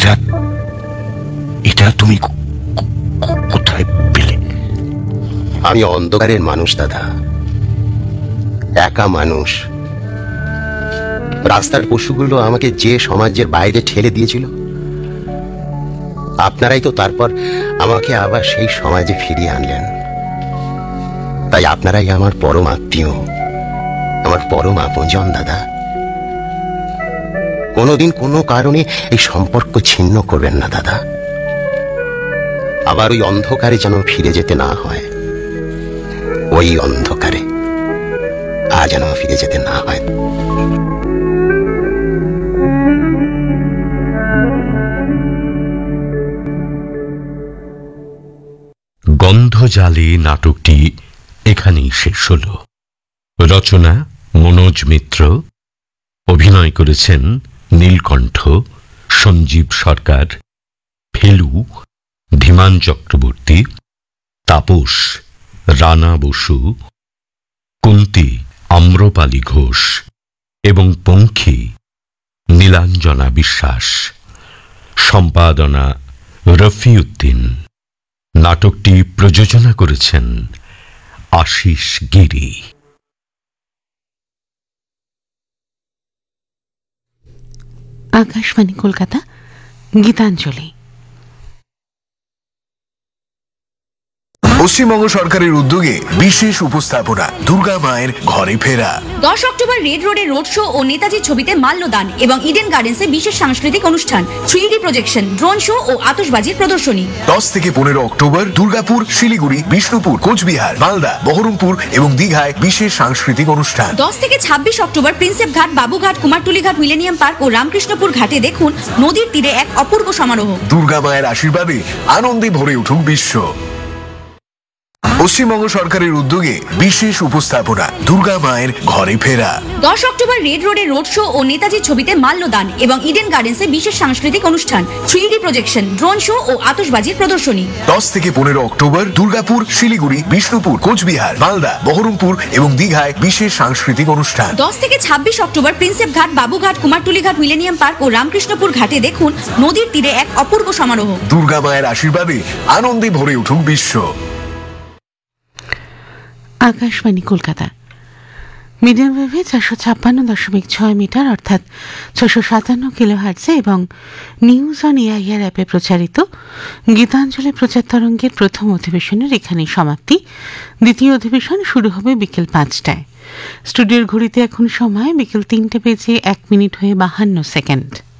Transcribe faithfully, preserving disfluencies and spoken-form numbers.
এটা এটা তুমি কোথায় পেলে? আমি অন্ধকারের মানুষ দাদা, একা মানুষ। রাস্তার পশুগুলো আমাকে যে সমাজের বাইরে ঠেলে দিয়েছিল, আপনারাই তো তারপর আমাকে আবার সেই সমাজে ফিরিয়ে আনলেন। তাই আপনারাই আমার পরম আত্মীয়, আমার পরম আপনজন দাদা। কোনোদিন কোনো কারণে এই সম্পর্ক ছিন্ন করবেন না দাদা। আবার ওই অন্ধকারে যেন ফিরে যেতে না হয়, ওই অন্ধকারে আর যেন ফিরে যেতে না হয়। গন্ধজালে নাটকটি এখানেই শেষ হল। রচনা মনোজ মিত্র, অভিনয় করেছেন নীলকণ্ঠ, সঞ্জীব সরকার, ফেলু, ধীমান চক্রবর্তী, তাপস, রানা বসু, কুন্তি, আম্রপালি ঘোষ এবং পঙ্খী নীলাঞ্জনা বিশ্বাস। সম্পাদনা রফিউদ্দিন। নাটকটি প্রযোজনা করেছেন আশিস গিরি। আকাশবাণী কলকাতা, গীতাঞ্জলি। পশ্চিমবঙ্গ সরকারের উদ্যোগে বিশেষ উপস্থাপনা দুর্গা মায়ের ঘরে ফেরা। দশ অক্টোবর রেড রোডে রোড শো ও নেতাজির ছবিতে মাল্যদান এবং ইডেন গার্ডেন্সে বিশেষ সাংস্কৃতিক অনুষ্ঠান, three D projection, drone show ও আতশবাজির প্রদর্শনী। দশ থেকে পনেরো অক্টোবর দুর্গাপুর, শিলিগুড়ি, বিষ্ণুপুর, কোচবিহার, মালদা, বহরমপুর এবং দীঘায় বিশেষ সাংস্কৃতিক অনুষ্ঠান। দশ থেকে ছাব্বিশ অক্টোবর প্রিন্সেপ ঘাট, বাবুঘাট, কুমারটুলি ঘাট, মিলেনিয়াম পার্ক ও রামকৃষ্ণপুর ঘাটে দেখুন নদীর তীরে এক অপূর্ব সমারোহ। দুর্গা মায়ের আশীর্বাদে আনন্দে ভরে উঠুক বিশ্ব। পশ্চিমবঙ্গ সরকারের উদ্যোগে বিশেষ উপস্থাপনা দুর্গা মায়ের ঘরে ফেরা। দশ অক্টোবর রেড রোডে রোড শো ও নেতাজির ছবিতে মাল্যদান এবং ইডেন গার্ডেন্সে বিশেষ সাংস্কৃতিক অনুষ্ঠান, three D projection, drone show ও আতশবাজির প্রদর্শনী। দশ থেকে পনেরো অক্টোবর দুর্গাপুর, শিলিগুড়ি, বিষ্ণুপুর, কোচবিহার, মালদা, বহরমপুর এবং দীঘায় বিশেষ সাংস্কৃতিক অনুষ্ঠান। দশ থেকে ছাব্বিশ অক্টোবর প্রিন্সেপ ঘাট, বাবুঘাট, কুমারটুলি ঘাট, মিলেনিয়াম পার্ক ও রামকৃষ্ণপুর ঘাটে দেখুন নদীর তীরে এক অপূর্ব সমারোহ। দুর্গা মায়ের আশীর্বাদে আনন্দে ভরে উঠুক বিশ্ব। আকাশবাণী কলকাতা, মিডিয়াম ওয়েভে চারশো ছাপ্পান্ন দশমিক ছয় মিটার অর্থাৎ ছশো সাতান্ন কিলো হার্টজে এবং নিউজ অন এআইআর অ্যাপে প্রচারিত গীতাঞ্জলি প্রচার তরঙ্গের প্রথম অধিবেশনের এখানেই সমাপ্তি। দ্বিতীয় অধিবেশন শুরু হবে বিকেল পাঁচটায়। স্টুডিওর ঘড়িতে এখন সময় বিকেল তিনটে বেজে এক মিনিট হয়ে বাহান্ন সেকেন্ড।